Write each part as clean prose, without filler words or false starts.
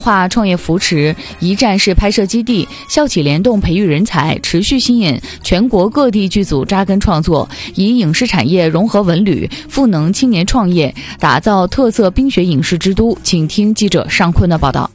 化创业扶持、一站式拍摄基地、校企联动培育人才，持续吸引全国各地剧组扎根创作，以影视产业融合文旅，赋能青年创业，打造特色冰雪影视之都。请听记者尚坤的报道。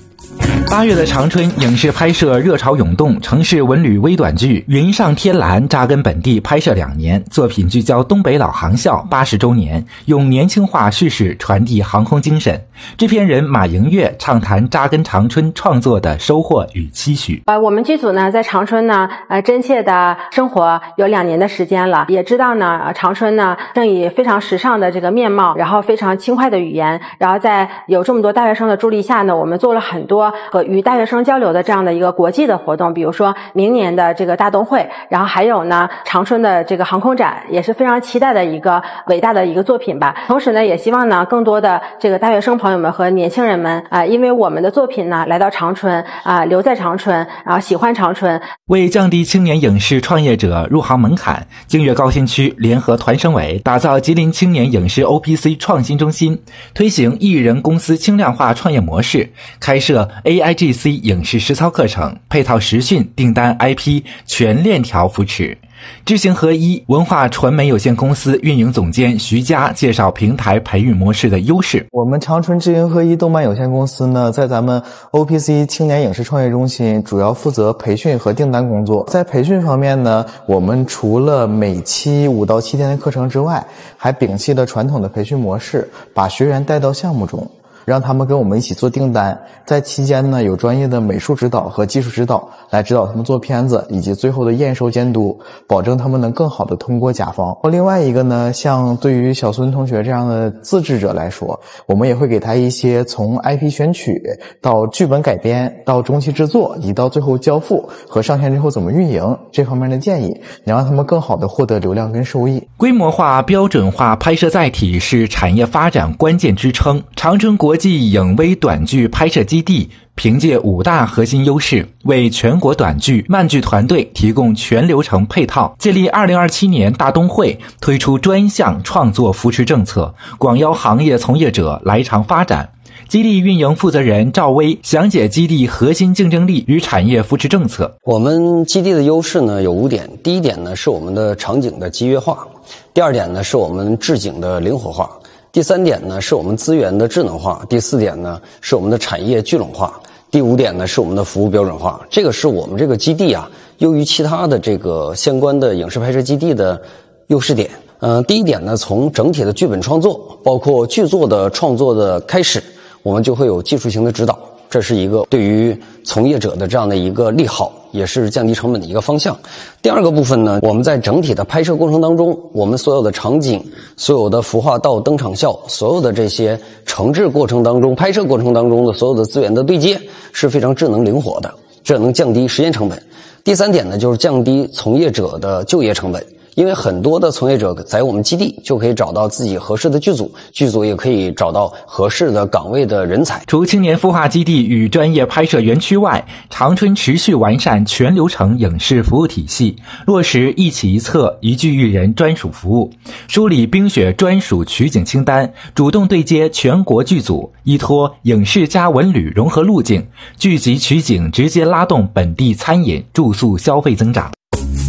8月的长春影视拍摄热潮涌动，城市文旅微短剧《云上天蓝》扎根本地拍摄2年，作品聚焦东北老航校80周年，用年轻化叙事传递航空精神。制片人马迎月畅谈扎根长春创作的收获与期许。 我们剧组呢在长春呢真切的生活有2年的时间了，也知道呢长春呢正以非常时尚的这个面貌，然后非常轻快的语言，然后在有这么多大学生的助力下呢，我们做了很多与大学生交流的这样的一个国际的活动，比如说明年的这个大冬会，然后还有呢长春的这个航空展，也是非常期待的一个伟大的一个作品吧。同时呢也希望呢更多的这个大学生朋友们和年轻人们因为我们的作品呢来到长春留在长春，然后喜欢长春。 为降低青年影视创业者入行门槛，京粤高新区联合团省委打造吉林青年影视 OPC 创新中心，推行艺人公司轻量化创业模式，开设 AIGC 影视实操课程，配套实训、订单 IP 全链条扶持。知行合一文化传媒有限公司运营总监徐佳介绍平台培育模式的优势。 我们长春知行合一动漫有限公司呢，在咱们 OPC 青年影视创业中心主要负责培训和订单工作。在培训方面呢，我们除了每期5到7天的课程之外，还摒弃了传统的培训模式，把学员带到项目中，让他们跟我们一起做订单。在期间呢，有专业的美术指导和技术指导来指导他们做片子，以及最后的验收监督，保证他们能更好的通过甲方。另外一个呢，像对于小孙同学这样的自制者来说，我们也会给他一些从 IP 选取到剧本改编到中期制作，以及到最后交付和上线之后怎么运营这方面的建议，能让他们更好的获得流量跟收益。 规模化、标准化拍摄载体是产业发展关键支撑。长春国际影微短剧拍摄基地凭借5大核心优势，为全国短剧、漫剧团队提供全流程配套。借力2027年大冬会，推出专项创作扶持政策，广邀行业从业者来长发展。基地运营负责人赵薇详解基地核心竞争力与产业扶持政策。 我们基地的优势呢有5点。第一点呢是我们的场景的集约化，第2点呢是我们置景的灵活化，第3点呢是我们资源的智能化，第4点呢是我们的产业聚拢化，第5点呢是我们的服务标准化。这个是我们这个基地优于其他的这个相关的影视拍摄基地的优势点。第一点呢，从整体的剧本创作，包括剧作的创作的开始，我们就会有技术型的指导，这是一个对于从业者的这样的一个利好，也是降低成本的一个方向。第2个部分呢，我们在整体的拍摄过程当中，我们所有的场景、所有的服化道、登场效，所有的这些承制过程当中、拍摄过程当中的所有的资源的对接是非常智能灵活的，这能降低时间成本。第3点呢，就是降低从业者的就业成本。因为很多的从业者在我们基地就可以找到自己合适的剧组，剧组也可以找到合适的岗位的人才。 除青年孵化基地与专业拍摄园区外，长春持续完善全流程影视服务体系，落实一起一策、一剧育人专属服务，梳理冰雪专属取景清单，主动对接全国剧组，依托影视加文旅融合路径，聚集取景直接拉动本地餐饮、住宿消费增长。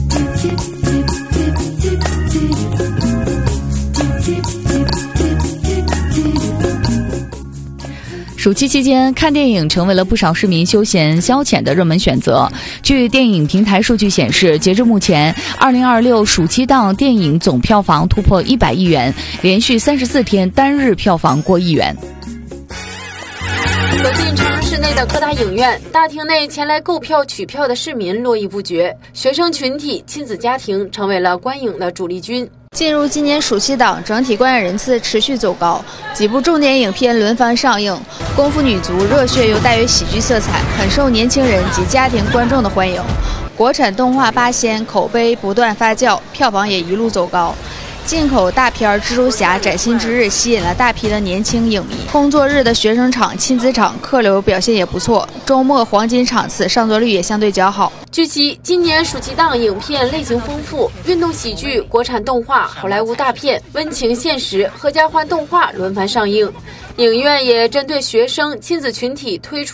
暑期期间，看电影成为了不少市民休闲消遣的热门选择。据电影平台数据显示，截至目前，2026暑期档电影总票房突破100亿元，连续34天单日票房过1亿元。 走进长春市内的各大影院，大厅内前来购票取票的市民络绎不绝，学生群体、亲子家庭成为了观影的主力军。 进入今年暑期档，整体观影人次持续走高，几部重点影片轮番上映，功夫女足热血又带有喜剧色彩，很受年轻人及家庭观众的欢迎。国产动画《八仙》口碑不断发酵，票房也一路走高。进口大片《蜘蛛侠：崭新之日》吸引了大批的年轻影迷。工作日的学生场、亲子场客流表现也不错，周末黄金场次上座率也相对较好。 据悉，今年暑期档影片类型丰富，运动喜剧、国产动画、好莱坞大片、温情现实、合家欢动画轮番上映。影院也针对学生、亲子群体推出